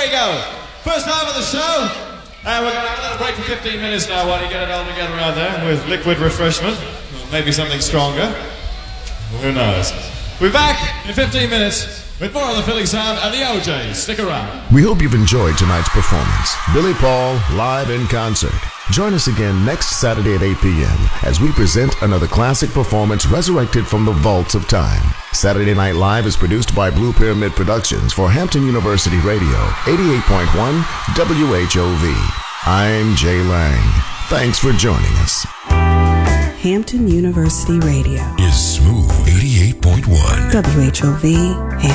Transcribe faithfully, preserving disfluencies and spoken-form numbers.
we go. First half of the show. And we're going to have a little break for fifteen minutes now while you get it all together out there with liquid refreshment. Maybe something stronger. Who knows? We're back in fifteen minutes with more of the Philly Sound and the O Js. Stick around. We hope you've enjoyed tonight's performance. Billy Paul, live in concert. Join us again next Saturday at eight p.m. as we present another classic performance resurrected from the vaults of time. Saturday Night Live is produced by Blue Pyramid Productions for Hampton University Radio, eighty-eight point one W H O V. I'm Jay Lang. Thanks for joining us. Hampton University Radio is Smooth eighty-eight point one W H O V Hampton.